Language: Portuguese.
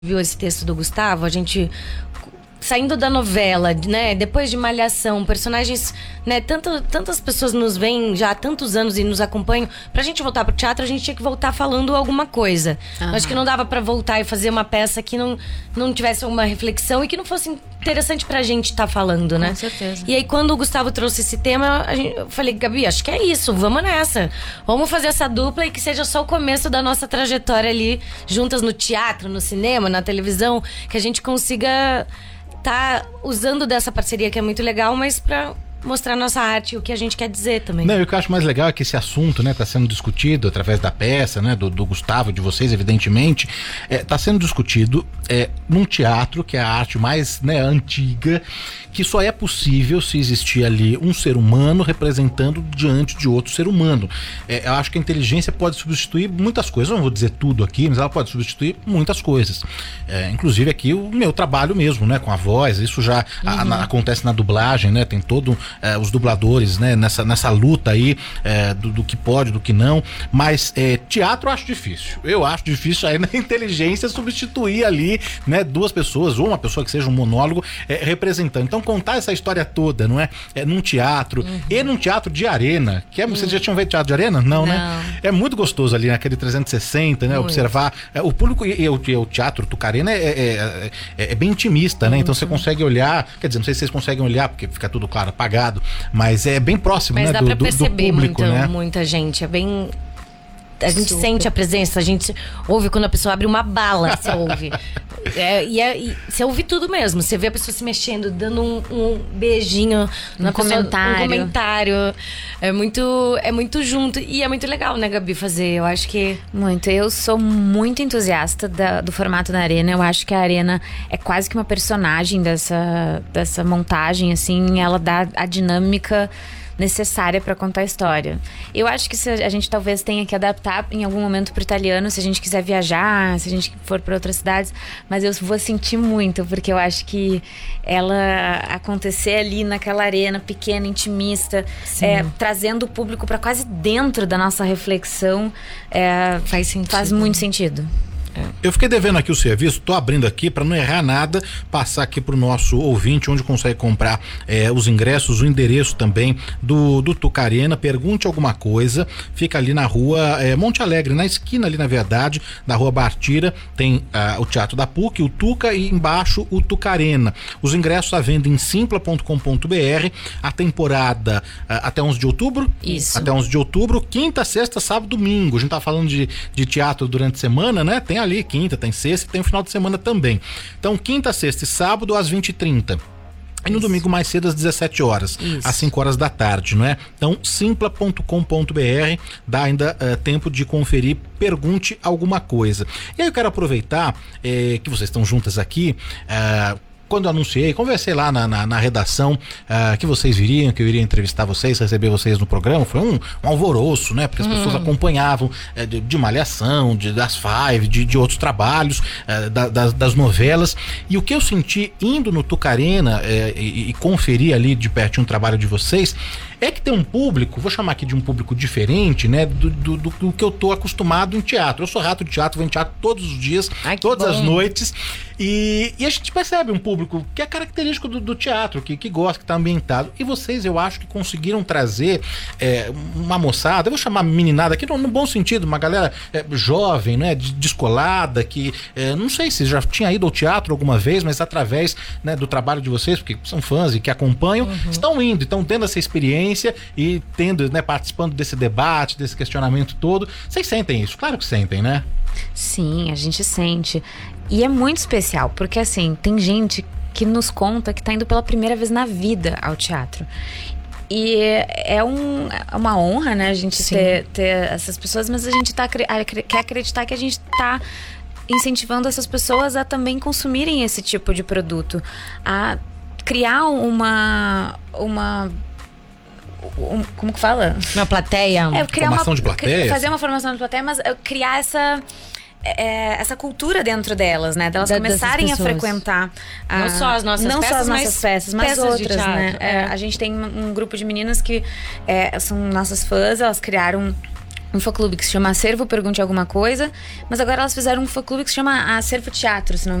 viu esse texto do Gustavo, a gente saindo da novela, né, depois de Malhação, personagens, né, tantas pessoas nos veem já há tantos anos e nos acompanham, pra gente voltar pro teatro, a gente tinha que voltar falando alguma coisa. Acho que não dava pra voltar e fazer uma peça que não tivesse uma reflexão e que não fosse interessante pra gente estar falando, né? Com certeza. E aí, quando o Gustavo trouxe esse tema, eu falei, Gabi, acho que é isso, vamos nessa. Vamos fazer essa dupla e que seja só o começo da nossa trajetória ali, juntas no teatro, no cinema, na televisão, que a gente consiga tá usando dessa parceria que é muito legal, mas pra mostrar a nossa arte e o que a gente quer dizer também. Não, e o que eu acho mais legal é que esse assunto, né, tá sendo discutido através da peça, né, do Gustavo, de vocês, evidentemente, tá sendo discutido num teatro, que é a arte mais, né, antiga, que só é possível se existir ali um ser humano representando diante de outro ser humano. Eu acho que a inteligência pode substituir muitas coisas, eu não vou dizer tudo aqui, mas ela pode substituir muitas coisas. Inclusive aqui o meu trabalho mesmo, né, com a voz, isso já acontece na dublagem, né, tem todo os dubladores, né, nessa luta aí do que pode, do que não, mas teatro eu acho difícil. Eu acho difícil aí na inteligência substituir ali, né, duas pessoas ou uma pessoa que seja um monólogo representando. Então contar essa história toda, não é? Num teatro e num teatro de arena, que vocês já tinham feito teatro de arena? Não, né? É muito gostoso ali naquele 360, né? Muito. Observar o público e o teatro Tucarena é bem intimista, né? Então você consegue olhar, quer dizer, não sei se vocês conseguem olhar porque fica tudo claro apagado, mas é bem próximo, mas né, dá pra perceber do público, né? Muita gente, é bem... A gente sente a presença, a gente ouve quando a pessoa abre uma bala, você ouve. E você ouve tudo mesmo. Você vê a pessoa se mexendo, dando um beijinho um comentário. É muito junto. E é muito legal, né, Gabi, fazer. Eu acho que... Muito. Eu sou muito entusiasta do formato da Arena. Eu acho que a Arena é quase que uma personagem dessa montagem, assim. Ela dá a dinâmica necessária para contar a história. Eu acho que a gente talvez tenha que adaptar em algum momento pro italiano, se a gente quiser viajar, se a gente for para outras cidades, mas eu vou sentir muito, porque eu acho que ela acontecer ali naquela arena pequena, intimista, trazendo o público para quase dentro da nossa reflexão, faz sentido. Faz muito sentido. Eu fiquei devendo aqui o serviço, tô abrindo aqui para não errar nada, passar aqui pro nosso ouvinte onde consegue comprar os ingressos, o endereço também do Tucarena. Pergunte alguma coisa, fica ali na rua Monte Alegre, na esquina ali, na verdade, da rua Bartira, tem o Teatro da PUC, o Tuca, e embaixo o Tucarena. Os ingressos à venda em simpla.com.br. A temporada até 11 de outubro? Isso. Até 11 de outubro, quinta, sexta, sábado, domingo. A gente tá falando de teatro durante a semana, né? Tem ali quinta, tem sexta e tem o final de semana também. Então, quinta, sexta e sábado às 20h30. E no domingo mais cedo às 17 horas, às 5 horas da tarde, não é? Então, simpla.com.br, dá ainda tempo de conferir, pergunte alguma coisa. E aí eu quero aproveitar que vocês estão juntas aqui, quando eu anunciei, conversei lá na redação que vocês viriam, que eu iria entrevistar vocês, receber vocês no programa, foi um alvoroço, né? Porque as pessoas acompanhavam de Malhação, das Five, de outros trabalhos, das novelas, e o que eu senti indo no Tucarena e conferir ali de perto um trabalho de vocês, é que tem um público, vou chamar aqui de um público diferente, né, do que eu tô acostumado em teatro. Eu sou rato de teatro, vou em teatro todos os dias, todas as noites, e a gente percebe um público que é característico do teatro, que gosta, que tá ambientado. E vocês, eu acho que conseguiram trazer uma moçada, eu vou chamar meninada aqui no bom sentido, uma galera jovem, né, descolada, que não sei se já tinha ido ao teatro alguma vez, mas através, né, do trabalho de vocês, porque são fãs e que acompanham, estão indo, estão tendo essa experiência e tendo, né, participando desse debate, desse questionamento todo. Vocês sentem isso? Claro que sentem, né? Sim, a gente sente. E é muito especial, porque assim, tem gente que nos conta que tá indo pela primeira vez na vida ao teatro. E é uma honra, né, a gente ter essas pessoas, mas a gente quer acreditar que a gente tá incentivando essas pessoas a também consumirem esse tipo de produto, a criar como que fala? Uma plateia. Criar formação de plateia. Fazer uma formação de plateia, mas criar essa cultura dentro delas, né? Delas começarem a frequentar não só as nossas peças, mas peças outras, de teatro, né? A gente tem um grupo de meninas que são nossas fãs, elas criaram um fã-clube que se chama Acervo Pergunte Alguma Coisa, mas agora elas fizeram um fã-clube que se chama Acervo Teatro, se não